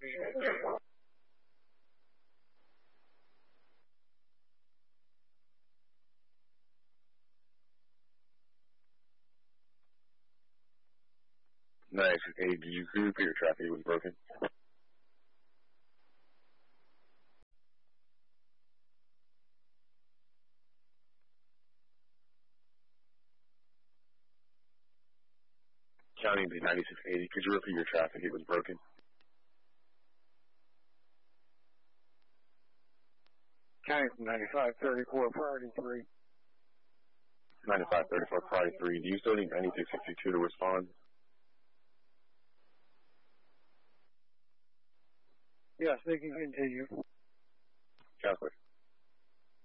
Nice. Hey, do you agree with your traffic was broken? 9680. Could you repeat your traffic? It was broken. County from 9534, priority 3. 9534, priority 3. Do you still need 9662 to respond? Yes, they can continue. Counselor.